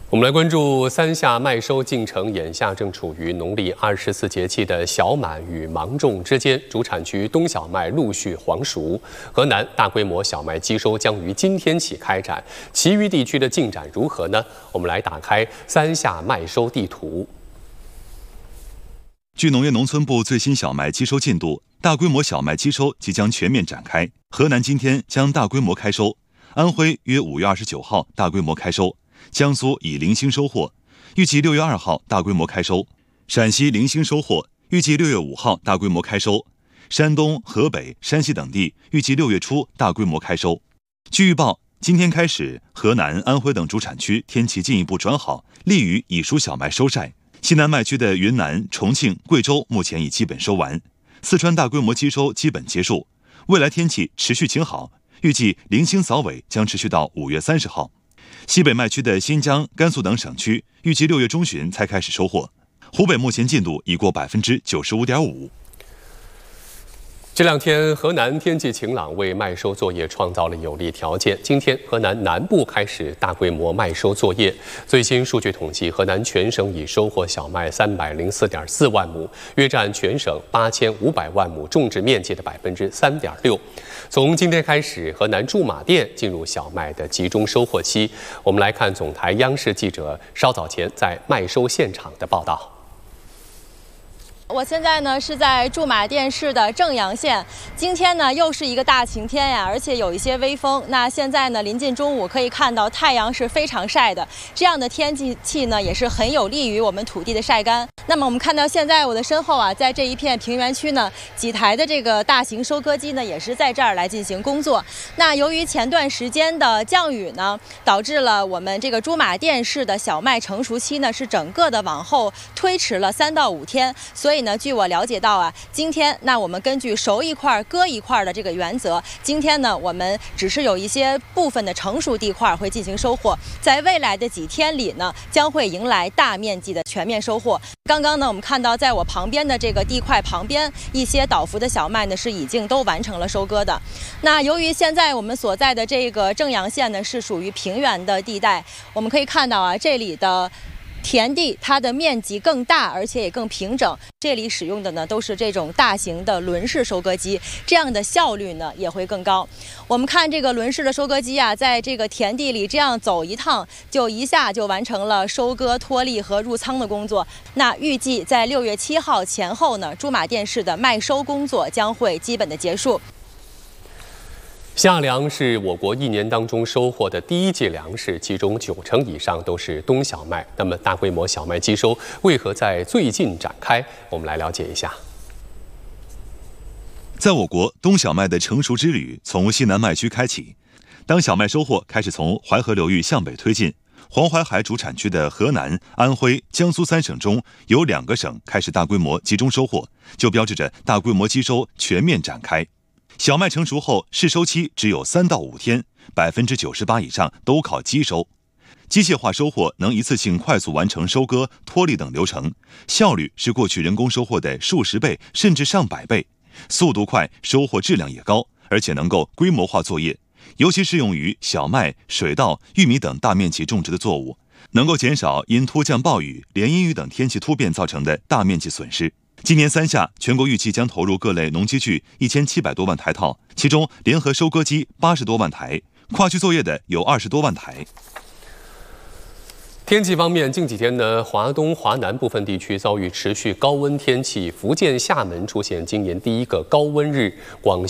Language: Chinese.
我们来关注三夏麦收进程，眼下正处于农历24节气的小满与芒种之间，主产区冬小麦陆续黄熟，河南大规模小麦机收将于今天起开展，其余地区的进展如何呢？我们来打开三夏麦收地图。 据农业农村部最新小麦机收进度，大规模小麦机收即将全面展开。河南今天将大规模开收，安徽约5月29号大规模开收。江苏已零星收获，预计6月2号大规模开收；陕西零星收获，预计6月5号大规模开收；山东、河北、山西等地预计6月初大规模开收。据预报，今天开始，河南、安徽等主产区天气进一步转好，利于已熟小麦收晒。西南麦区的云南、重庆、贵州目前已基本收完，四川大规模机收基本结束，未来天气持续晴好，预计零星扫尾将持续到5月30号。西北麦区的新疆、甘肃等省区预计6月中旬才开始收获，湖北目前进度已过95.5%。 这两天，河南天气晴朗，为麦收作业创造了有利条件。今天，河南南部开始大规模麦收作业。最新数据统计，河南全省已收获小麦304.4万亩，约占全省8500万亩种植面积的3.6%。从今天开始，河南驻马店进入小麦的集中收获期。我们来看总台央视记者稍早前在麦收现场的报道。 我现在呢是在驻马店市的正阳县，今天呢又是一个大晴天呀，而且有一些微风。那现在呢临近中午，可以看到太阳是非常晒的，这样的天气呢也是很有利于我们土地的晒干。那么我们看到现在我的身后啊，在这一片平原区呢，几台的这个大型收割机呢也是在这儿来进行工作。那由于前段时间的降雨呢，导致了我们这个驻马店市的小麦成熟期呢是整个的往后推迟了3到5天，所以呢，据我了解到啊，今天那我们根据熟一块割一块的这个原则，今天呢我们只是有一些部分的成熟地块会进行收获，在未来的几天里呢，将会迎来大面积的全面收获。刚刚呢，我们看到在我旁边的这个地块旁边，一些倒伏的小麦呢是已经都完成了收割的。那由于现在我们所在的这个正阳县呢是属于平原的地带，我们可以看到啊，这里的田地它的面积更大，而且也更平整。这里使用的呢都是这种大型的轮式收割机，这样的效率呢也会更高。我们看这个轮式的收割机啊，在这个田地里这样走一趟，就一下就完成了收割、脱粒和入仓的工作。那预计在6月7号前后呢，驻马店市的麦收工作将会基本的结束。 夏粮是我国一年当中收获的第一季粮食，其中90%以上都是冬小麦。那么，大规模小麦机收为何在最近展开？我们来了解一下。 在我国，冬小麦的成熟之旅从西南麦区开启。当小麦收获开始从淮河流域向北推进，黄淮海主产区的河南、安徽、江苏3省中有2个省开始大规模集中收获，就标志着大规模机收全面展开。小麦成熟后，试收期只有3到5天，98%以上都靠机收。机械化收获能一次性快速完成收割、脱粒等流程，效率是过去人工收获的数十倍甚至上百倍。速度快，收获质量也高，而且能够规模化作业，尤其适用于小麦、水稻、玉米等大面积种植的作物，能够减少因突降暴雨、连阴雨等天气突变造成的大面积损失。今年3夏，全国预计将投入各类农机具1700多万台套，其中联合收割机80多万台，跨区作业的有20多万台。 天气方面，近几天呢，华东、华南部分地区遭遇持续高温天气，福建厦门出现今年第一个高温日，广